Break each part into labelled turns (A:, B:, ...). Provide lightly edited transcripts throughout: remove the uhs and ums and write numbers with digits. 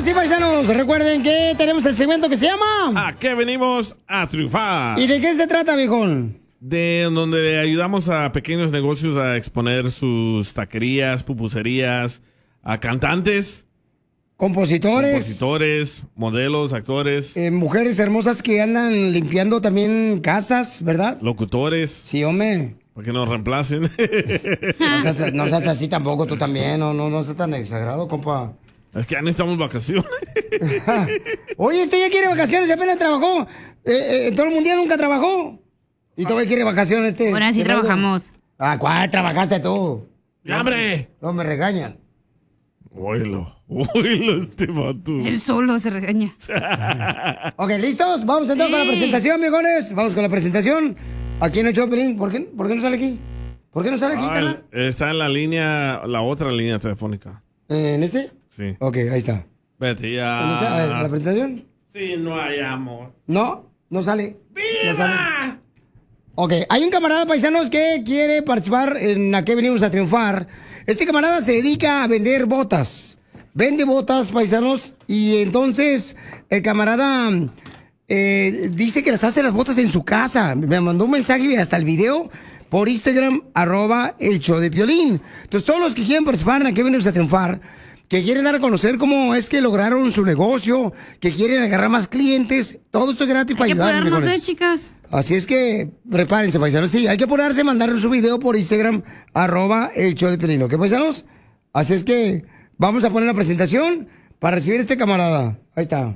A: sí, paisanos, recuerden que tenemos el segmento que se llama...
B: ¿A qué venimos a triunfar?
A: ¿Y de qué se trata, viejón?
B: De donde ayudamos a pequeños negocios a exponer sus taquerías, pupuserías, a cantantes,
A: compositores,
B: modelos, actores,
A: mujeres hermosas que andan limpiando también casas, ¿verdad?
B: locutores.
A: Sí, hombre.
B: Para que nos reemplacen.
A: No seas así tampoco, tú también, no seas tan exagerado, compa.
B: Es que ya necesitamos vacaciones.
A: Oye, ya quiere vacaciones, apenas trabajó. Todo el mundial nunca trabajó. Y todavía quiere vacaciones
C: Ahora sí trabajamos.
A: ¿Cuál trabajaste tú?
B: ¡Ya, hombre!
A: No me regañan.
B: Oílo, este vato.
C: Él solo se regaña.
A: Ok, ¿listos? Vamos a entrar con la presentación, viejones. Vamos con la presentación. Aquí en el Choplin. ¿Por qué no sale aquí? ¿Por qué no sale aquí, carnal?
B: Está en la línea, la otra línea telefónica.
A: ¿En este?
B: Sí.
A: Ok, ahí está.
B: Vete ya.
A: ¿En este? A ver, ¿la presentación?
B: Sí, no hay amor.
A: No sale.
B: ¡Viva!
A: No sale. Ok, hay un camarada, paisanos, que quiere participar en ¿A qué venimos a triunfar? Este camarada se dedica a vender botas. Vende botas, paisanos, y entonces el camarada dice que las hace las botas en su casa. Me mandó un mensaje y hasta el video por Instagram, @elshowdepiolín. Entonces, todos los que quieren participar en ¿A qué venimos a triunfar? Que quieren dar a conocer cómo es que lograron su negocio, que quieren agarrar más clientes, todo esto es gratis para ayudar.
C: Hay que apurarnos, chicas.
A: Así es que prepárense, paisanos. Sí, hay que apurarse, mandar su video por Instagram, @elshowdepiolín. ¿Ok, paisanos? Así es que vamos a poner la presentación para recibir a este camarada. Ahí está.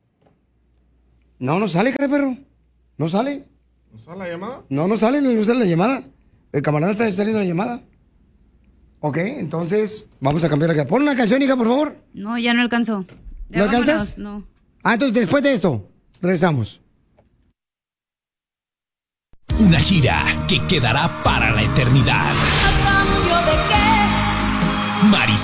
A: No sale, cara, perro. No sale.
B: ¿No sale la llamada?
A: No sale la llamada. El camarada está saliendo la llamada. Ok, entonces vamos a cambiar acá. Pon una canción, hija, por favor.
C: No, ya no alcanzó.
A: ¿No alcanzas?
C: No.
A: Entonces después de esto, regresamos.
D: Una gira que quedará para la eternidad.
E: ¿A cambio de qué?